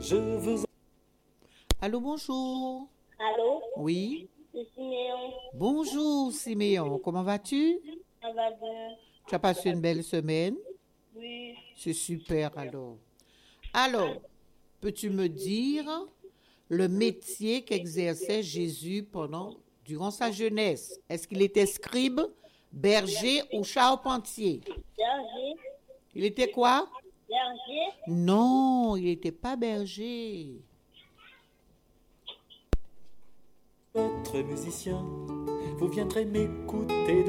Je veux... Allô, bonjour. Allô, Oui. c'est Siméon. Bonjour, Siméon. Comment vas-tu? Ça va bien? Tu as passé une belle semaine? Oui. C'est super alors. Alors, peux-tu me dire le métier qu'exerçait Jésus durant sa jeunesse? Est-ce qu'il était scribe, berger ou charpentier? Berger, Il était quoi? berger. Non, il n'était pas berger. Votre musicien, vous viendrez m'écouter